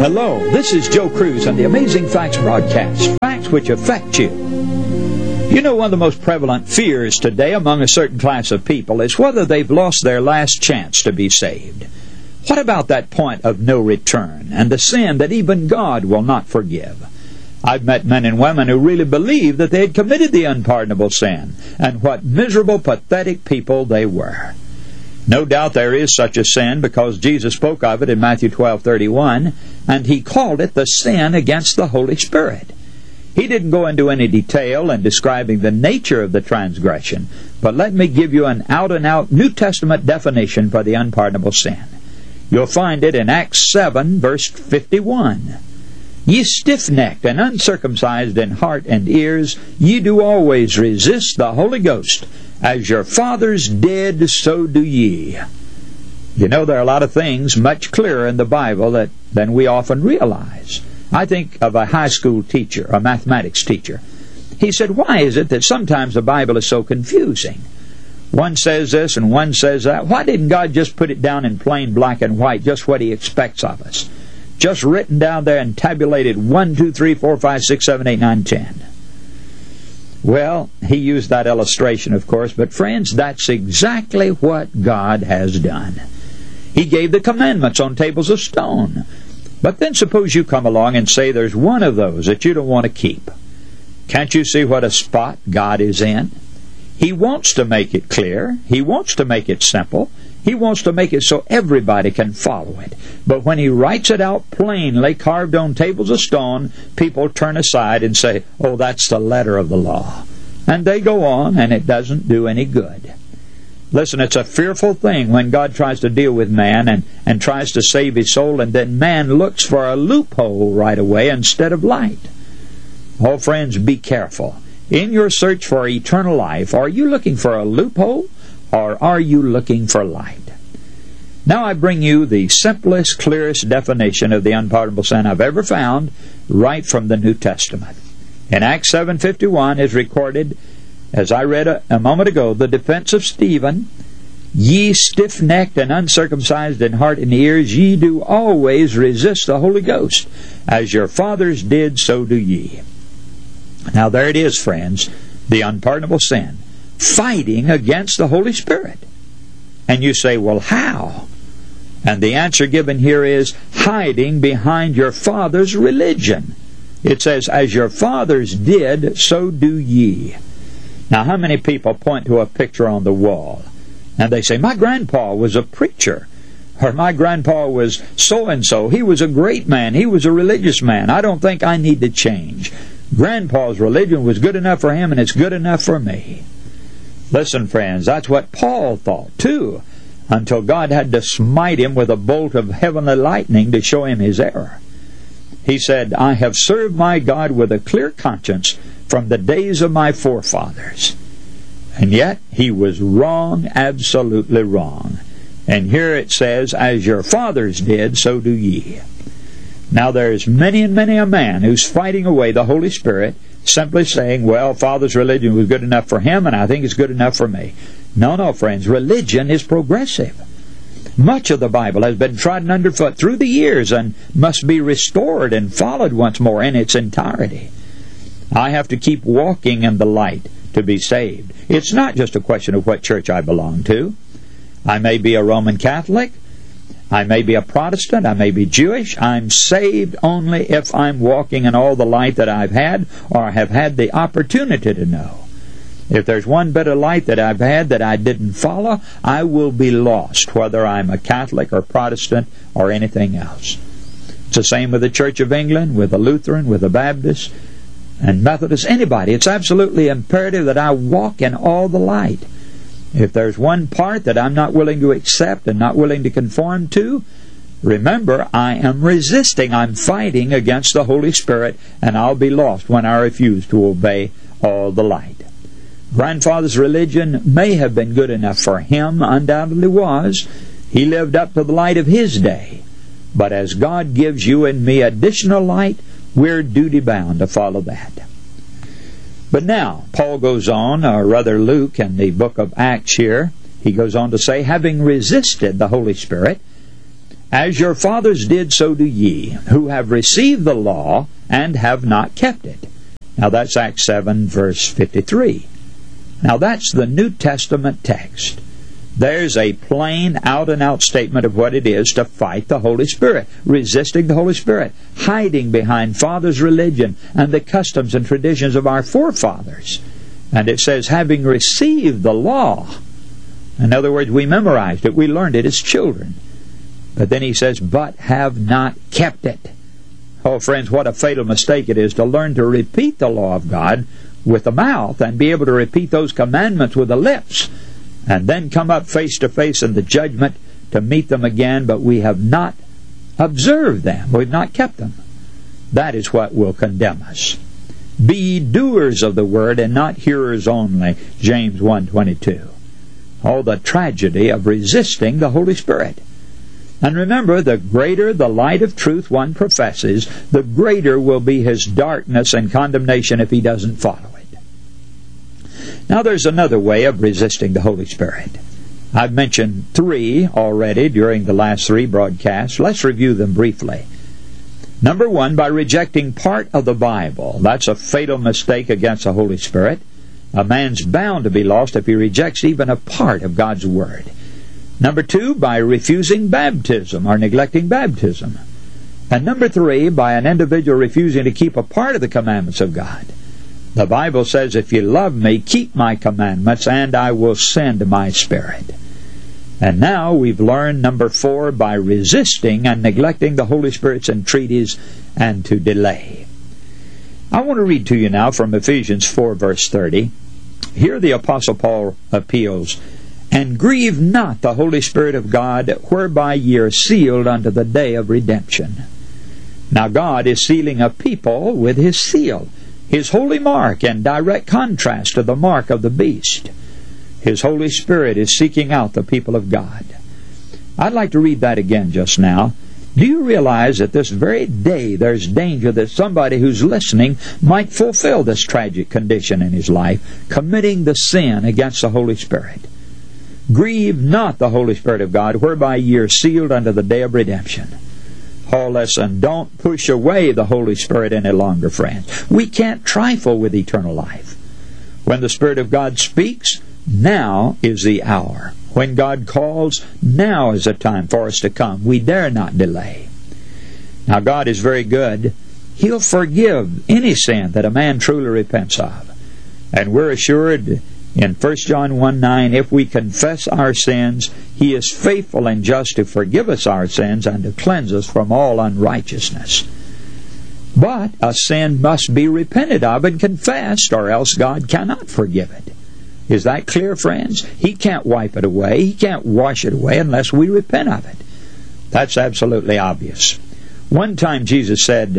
Hello, this is Joe Cruz on the Amazing Facts broadcast. Facts which affect you. You know, one of the most prevalent fears today among a certain class of people is whether they've lost their last chance to be saved. What about that point of no return and the sin that even God will not forgive? I've met men and women who really believed that they had committed the unpardonable sin, and what miserable, pathetic people they were. No doubt there is such a sin because Jesus spoke of it in Matthew 12:31, and He called it the sin against the Holy Spirit. He didn't go into any detail in describing the nature of the transgression, but let me give you an out-and-out New Testament definition for the unpardonable sin. You'll find it in Acts 7, verse 51. Ye stiff-necked and uncircumcised in heart and ears, ye do always resist the Holy Ghost. As your fathers did, so do ye. You know, there are a lot of things much clearer in the Bible than we often realize. I think of a high school teacher, a mathematics teacher. He said, why is it that sometimes the Bible is so confusing? One says this and one says that. Why didn't God just put it down in plain black and white, just what He expects of us? Just written down there and tabulated 1, 2, 3, 4, 5, 6, 7, 8, 9, 10. Well, he used that illustration, of course, but friends, that's exactly what God has done. He gave the commandments on tables of stone. But then suppose you come along and say there's one of those that you don't want to keep. Can't you see what a spot God is in? He wants to make it clear. He wants to make it simple. He wants to make it so everybody can follow it. But when He writes it out plainly, carved on tables of stone, people turn aside and say, oh, that's the letter of the law. And they go on, and it doesn't do any good. Listen, it's a fearful thing when God tries to deal with man and tries to save his soul, and then man looks for a loophole right away instead of light. Oh, friends, be careful. In your search for eternal life, are you looking for a loophole, or are you looking for light? Now I bring you the simplest, clearest definition of the unpardonable sin I've ever found, right from the New Testament. In Acts 7:51 is recorded, as I read a moment ago, the defense of Stephen. Ye stiff-necked and uncircumcised in heart and ears, ye do always resist the Holy Ghost. As your fathers did, so do ye. Now there it is, friends, the unpardonable sin. Fighting against the Holy Spirit. And you say, well, how? And the answer given here is hiding behind your father's religion. It says, as your fathers did, so do ye. Now, how many people point to a picture on the wall and they say, my grandpa was a preacher, or my grandpa was so-and-so. He was a great man. He was a religious man. I don't think I need to change. Grandpa's religion was good enough for him, and it's good enough for me. Listen, friends, that's what Paul thought, too, until God had to smite him with a bolt of heavenly lightning to show him his error. He said, I have served my God with a clear conscience from the days of my forefathers. And yet, he was wrong, absolutely wrong. And here it says, as your fathers did, so do ye. Now there's many and many a man who's fighting away the Holy Spirit, simply saying, well, Father's religion was good enough for him, and I think it's good enough for me. No, friends, religion is progressive. Much of the Bible has been trodden underfoot through the years and must be restored and followed once more in its entirety. I have to keep walking in the light to be saved. It's not just a question of what church I belong to. I may be a Roman Catholic. I may be a Protestant. I may be Jewish. I'm saved only if I'm walking in all the light that I've had or have had the opportunity to know. If there's one bit of light that I've had that I didn't follow, I will be lost, whether I'm a Catholic or Protestant or anything else. It's the same with the Church of England, with the Lutheran, with the Baptist, and Methodist, anybody. It's absolutely imperative that I walk in all the light. If there's one part that I'm not willing to accept and not willing to conform to, remember, I am resisting, I'm fighting against the Holy Spirit, and I'll be lost when I refuse to obey all the light. Grandfather's religion may have been good enough for him, undoubtedly was. He lived up to the light of his day. But as God gives you and me additional light, we're duty-bound to follow that. But now, Paul goes on, or rather Luke in the book of Acts here, he goes on to say, having resisted the Holy Spirit, As your fathers did, so do ye, who have received the law and have not kept it. Now that's Acts 7, verse 53. Now that's the New Testament text. There's a plain, out-and-out statement of what it is to fight the Holy Spirit, resisting the Holy Spirit, hiding behind fathers' religion and the customs and traditions of our forefathers. And it says, having received the law. In other words, we memorized it, we learned it as children. But then he says, but have not kept it. Oh, friends, what a fatal mistake it is to learn to repeat the law of God with the mouth and be able to repeat those commandments with the lips, and then come up face to face in the judgment to meet them again, but we have not observed them. We've not kept them. That is what will condemn us. Be ye doers of the word and not hearers only, James 1:22. Oh, the tragedy of resisting the Holy Spirit. And remember, the greater the light of truth one professes, the greater will be his darkness and condemnation if he doesn't follow it. Now there's another way of resisting the Holy Spirit. I've mentioned 3 already during the last 3 broadcasts. Let's review them briefly. Number 1, by rejecting part of the Bible. That's a fatal mistake against the Holy Spirit. A man's bound to be lost if he rejects even a part of God's Word. Number 2, by refusing baptism or neglecting baptism. And number 3, by an individual refusing to keep a part of the commandments of God. The Bible says, if you love me, keep my commandments, and I will send my Spirit. And now we've learned number 4, by resisting and neglecting the Holy Spirit's entreaties and to delay. I want to read to you now from Ephesians 4, verse 30. Here the Apostle Paul appeals, and grieve not the Holy Spirit of God, whereby ye are sealed unto the day of redemption. Now God is sealing a people with His seal, His holy mark, in direct contrast to the mark of the beast. His Holy Spirit is seeking out the people of God. I'd like to read that again just now. Do you realize that this very day there's danger that somebody who's listening might fulfill this tragic condition in his life, committing the sin against the Holy Spirit? Grieve not the Holy Spirit of God, whereby ye are sealed unto the day of redemption. Oh, listen, don't push away the Holy Spirit any longer, friends. We can't trifle with eternal life. When the Spirit of God speaks, now is the hour. When God calls, now is the time for us to come. We dare not delay. Now, God is very good. He'll forgive any sin that a man truly repents of. And we're assured in 1 John 1:9, if we confess our sins, He is faithful and just to forgive us our sins and to cleanse us from all unrighteousness. But a sin must be repented of and confessed, or else God cannot forgive it. Is that clear, friends? He can't wipe it away. He can't wash it away unless we repent of it. That's absolutely obvious. One time Jesus said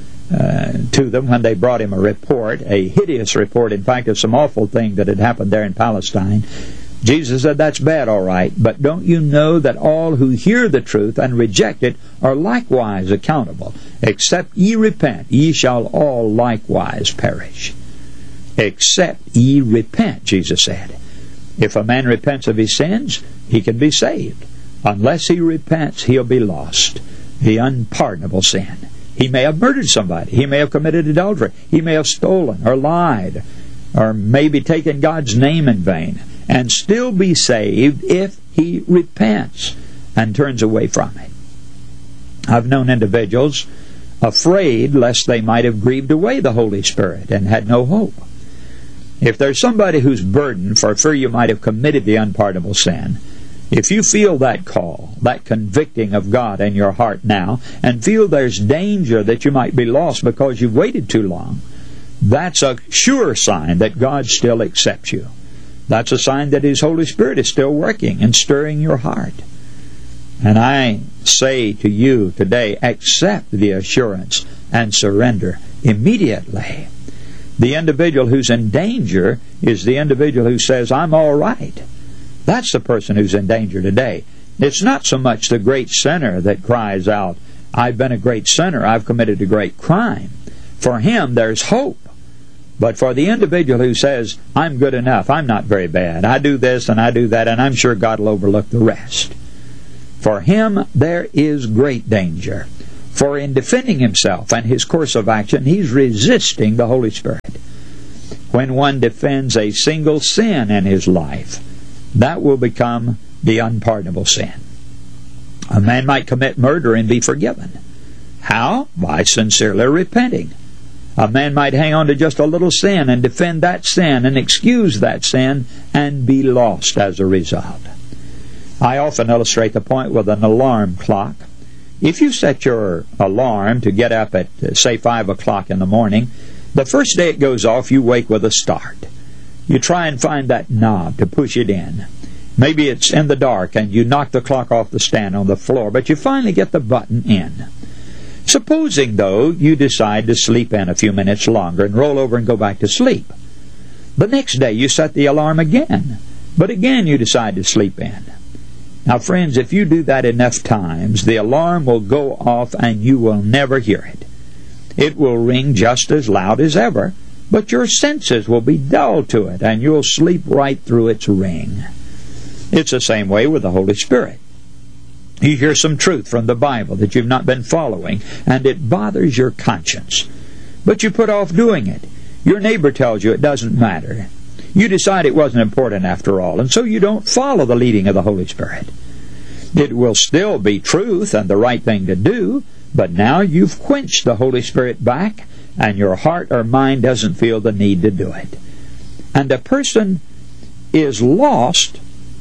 to them when they brought Him a report, a hideous report, in fact, of some awful thing that had happened there in Palestine. Jesus said, that's bad, all right, but don't you know that all who hear the truth and reject it are likewise accountable? Except ye repent, ye shall all likewise perish. Except ye repent, Jesus said. If a man repents of his sins, he can be saved. Unless he repents, he'll be lost. The unpardonable sin. He may have murdered somebody. He may have committed adultery. He may have stolen or lied or maybe taken God's name in vain, and still be saved if he repents and turns away from it. I've known individuals afraid lest they might have grieved away the Holy Spirit and had no hope. If there's somebody who's burdened for fear you might have committed the unpardonable sin, if you feel that call, that convicting of God in your heart now, and feel there's danger that you might be lost because you've waited too long, that's a sure sign that God still accepts you. That's a sign that His Holy Spirit is still working and stirring your heart. And I say to you today, accept the assurance and surrender immediately. The individual who's in danger is the individual who says, I'm all right. That's the person who's in danger today. It's not so much the great sinner that cries out, I've been a great sinner, I've committed a great crime. For him, there's hope. But for the individual who says, I'm good enough, I'm not very bad, I do this and I do that, and I'm sure God will overlook the rest. For him there is great danger. For in defending himself and his course of action, he's resisting the Holy Spirit. When one defends a single sin in his life, that will become the unpardonable sin. A man might commit murder and be forgiven. How? By sincerely repenting. A man might hang on to just a little sin and defend that sin and excuse that sin and be lost as a result. I often illustrate the point with an alarm clock. If you set your alarm to get up at, say, 5 o'clock in the morning, the first day it goes off, you wake with a start. You try and find that knob to push it in. Maybe it's in the dark and you knock the clock off the stand on the floor, but you finally get the button in. Supposing, though, you decide to sleep in a few minutes longer and roll over and go back to sleep. The next day you set the alarm again, but again you decide to sleep in. Now, friends, if you do that enough times, the alarm will go off and you will never hear it. It will ring just as loud as ever, but your senses will be dull to it and you'll sleep right through its ring. It's the same way with the Holy Spirit. You hear some truth from the Bible that you've not been following, and it bothers your conscience. But you put off doing it. Your neighbor tells you it doesn't matter. You decide it wasn't important after all, and so you don't follow the leading of the Holy Spirit. It will still be truth and the right thing to do, but now you've quenched the Holy Spirit back, and your heart or mind doesn't feel the need to do it. And a person is lost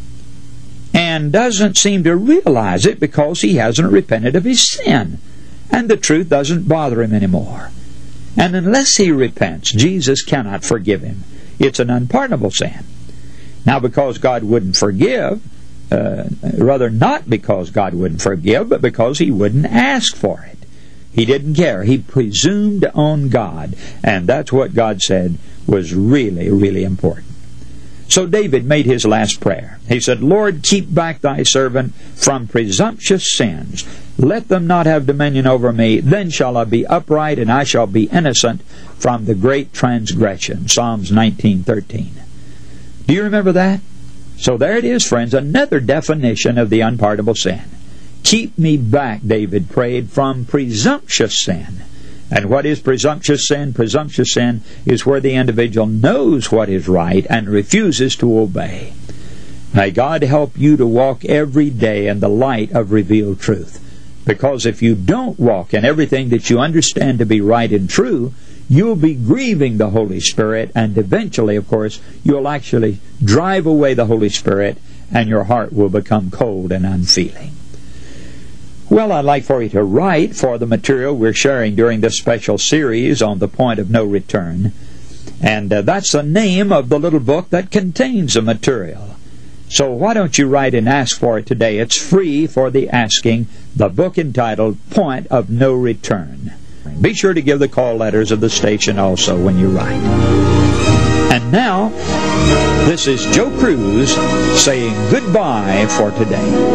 and doesn't seem to realize it because he hasn't repented of his sin, and the truth doesn't bother him anymore. And unless he repents, Jesus cannot forgive him. It's an unpardonable sin. Now, because God wouldn't forgive, rather not because God wouldn't forgive, but because he wouldn't ask for it. He didn't care. He presumed on God, and that's what God said was really, really important. So David made his last prayer. He said, Lord, keep back thy servant from presumptuous sins. Let them not have dominion over me. Then shall I be upright, and I shall be innocent from the great transgression. Psalms 19:13. Do you remember that? So there it is, friends, another definition of the unpardonable sin. Keep me back, David prayed, from presumptuous sin. And what is presumptuous sin? Presumptuous sin is where the individual knows what is right and refuses to obey. May God help you to walk every day in the light of revealed truth. Because if you don't walk in everything that you understand to be right and true, you'll be grieving the Holy Spirit, and eventually, of course, you'll actually drive away the Holy Spirit, and your heart will become cold and unfeeling. Well, I'd like for you to write for the material we're sharing during this special series on the point of no return. And that's the name of the little book that contains the material. So why don't you write and ask for it today? It's free for the asking. The book entitled Point of No Return. Be sure to give the call letters of the station also when you write. And now, this is Joe Cruz saying goodbye for today.